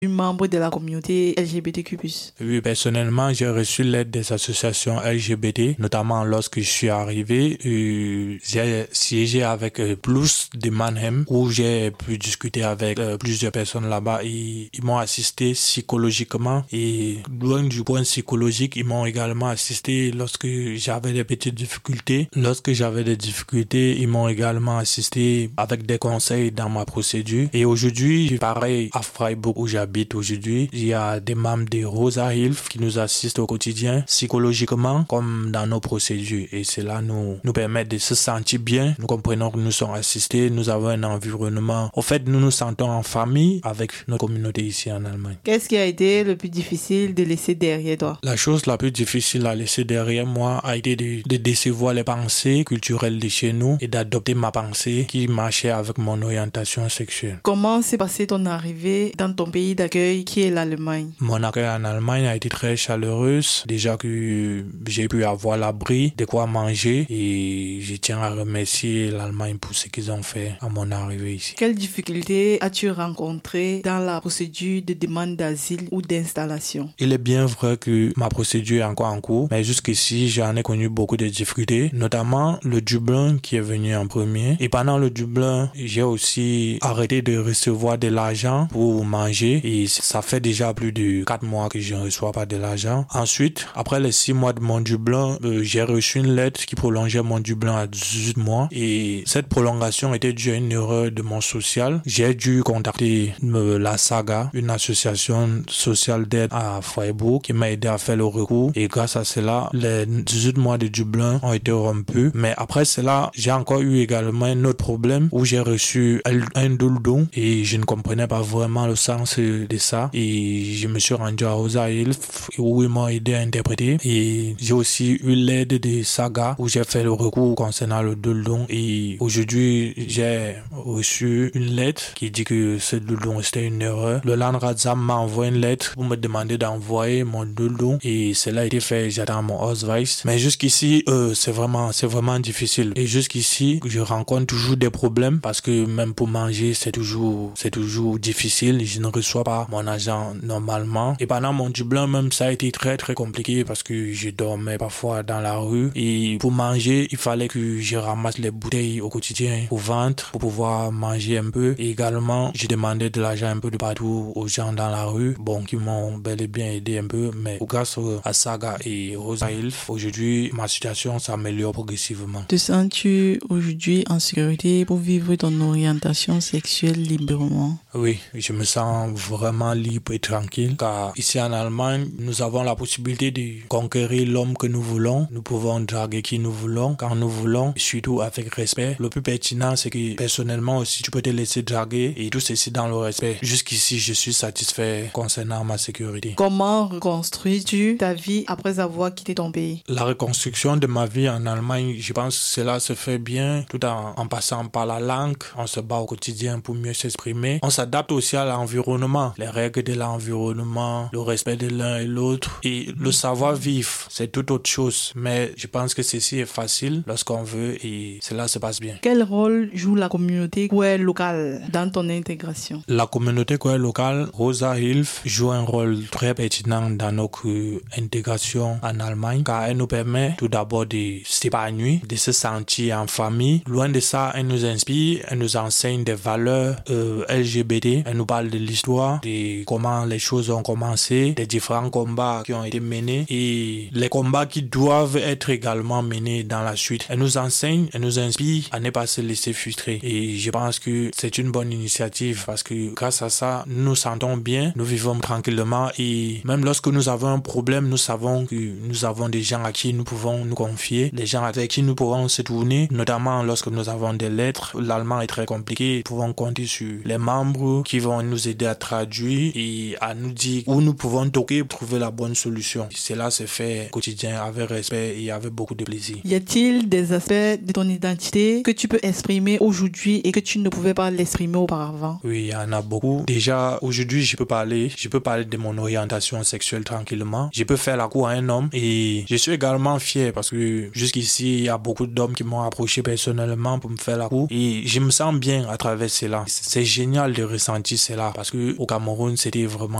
membre de la communauté LGBTQ+. Oui, personnellement, j'ai reçu l'aide des associations LGBT, notamment lorsque je suis arrivé. J'ai siégé avec plus de Mannheim, où j'ai pu discuter avec plusieurs personnes là-bas et ils m'ont assisté psychologiquement. Et loin du point psychologique, ils m'ont également assisté lorsque j'avais des petites difficultés. Lorsque j'avais des difficultés, ils m'ont également assisté avec des conseils dans ma procédure. Et aujourd'hui, pareil à Freiburg où j'habite aujourd'hui, il y a des membres de Rosa Hilf qui nous assistent au quotidien, psychologiquement comme dans nos procédures. Et cela nous permet de se sentir bien. Nous comprenons que nous sommes assistés, nous avons un environnement. Au fait, nous nous sentons en famille avec notre communauté ici en Allemagne. Qu'est-ce qui a été le plus difficile de laisser derrière toi? La chose la plus difficile à laisser derrière moi a été de décevoir les pensées culturelles de chez nous et d'adopter ma pensée qui marchait avec mon orientation sexuelle. Comment s'est passée ton arrivée dans ton pays d'accueil qui est l'Allemagne? Mon accueil en Allemagne a été très chaleureuse. Déjà que j'ai pu avoir l'abri, de quoi manger et je tiens à remercier l'Allemagne pour ce qu'ils ont fait à mon arrivée ici. Quelles difficultés as-tu rencontrées dans la procédure de demande d'asile ou d'installation? Il est bien vrai que ma procédure est encore en cours, mais jusqu'ici, j'en ai connu beaucoup de difficultés, notamment le Dublin qui est venu en premier. Et pendant le Dublin, j'ai aussi arrêté de recevoir de l'argent pour manger et ça fait déjà plus de 4 mois que je ne reçois pas de l'argent. Ensuite, après les 6 mois de mon Dublin, j'ai reçu une lettre qui prolongeait mon Dublin à 18 mois et cette prolongation était due à une erreur de mon social. J'ai dû contacter la Saga, une association sociale d'aide à Freiburg qui m'a aidé à faire le recours et grâce à cela, les 18 mois de Dublin ont été rompus. Mais après cela, j'ai encore eu également un autre problème où j'ai reçu un douldon et je ne comprenais pas vraiment le sens de ça et je me suis rendu à Rosa Hilf où ils m'ont aidé à interpréter et j'ai aussi eu l'aide de Saga où j'ai fait le recours concernant le douldon et aujourd'hui j'ai reçu une lettre qui dit que ce douldon c'était une erreur. Le Landratsamt m'a envoyé une lettre pour me demander d'envoyer mon douldon et cela a été fait, j'attends mon Ausweis. Mais jusqu'ici c'est vraiment difficile et jusqu'ici je rencontre toujours des problèmes parce que même pour manger c'est toujours difficile, je ne reçois pas mon argent normalement et pendant mon Dublin même ça a été très très compliqué parce que je dormais parfois dans la rue et pour manger il fallait que je ramasse les bouteilles au quotidien au ventre pour pouvoir manger un peu et également je demandais de l'argent un peu de partout aux gens dans la rue qui m'ont bel et bien aidé un peu mais grâce à Saga et Rosa Hilf aujourd'hui ma situation s'améliore progressivement. Te sens-tu aujourd'hui en sécurité pour vivre ton orientation sexuelle librement? Oui, je me sens vraiment libre et tranquille car ici en Allemagne, nous avons la possibilité de conquérir l'homme que nous voulons. Nous pouvons draguer qui nous voulons, quand nous voulons, surtout avec respect. Le plus pertinent, c'est que personnellement aussi, tu peux te laisser draguer et tout ceci dans le respect. Jusqu'ici, je suis satisfait concernant ma sécurité. Comment reconstruis-tu ta vie après avoir quitté ton pays? La reconstruction de ma vie en Allemagne, je pense que cela se fait bien tout en passant par la langue. On se bat au quotidien pour mieux s'exprimer. On s'adapte aussi à l'environnement, les règles de l'environnement, le respect de l'un et l'autre et le savoir-vivre, c'est tout autre chose. Mais je pense que ceci est facile lorsqu'on veut et cela se passe bien. Quel rôle joue la communauté queer locale dans ton intégration? La communauté queer locale, Rosa Hilf, joue un rôle très pertinent dans notre intégration en Allemagne car elle nous permet tout d'abord de s'épanouir, de se sentir en famille. Loin de ça, elle nous inspire, elle nous enseigne des valeurs LGBT, elle nous parle de l'histoire, de comment les choses ont commencé, des différents combats qui ont été menés et les combats qui doivent être également menés dans la suite. Elle nous enseigne, elle nous inspire à ne pas se laisser frustrer et je pense que c'est une bonne initiative parce que grâce à ça, nous nous sentons bien, nous vivons tranquillement et même lorsque nous avons un problème, nous savons que nous avons des gens à qui nous pouvons nous confier, des gens avec qui nous pourrons se tourner, notamment lorsque nous avons des lettres. L'allemand est très compliqué, nous pouvons compter sur les membres qui vont nous aider à traduire et à nous dire où nous pouvons toquer pour trouver la bonne solution. Cela se fait au quotidien avec respect et avec beaucoup de plaisir. Y a-t-il des aspects de ton identité que tu peux exprimer aujourd'hui et que tu ne pouvais pas l'exprimer auparavant? Oui, il y en a beaucoup. Déjà, aujourd'hui, je peux parler de mon orientation sexuelle tranquillement. Je peux faire la cour à un homme et je suis également fier parce que jusqu'ici, il y a beaucoup d'hommes qui m'ont approché personnellement pour me faire la cour et je me sens bien à travers cela. C'est génial de ressenti cela parce que au Cameroun, c'était vraiment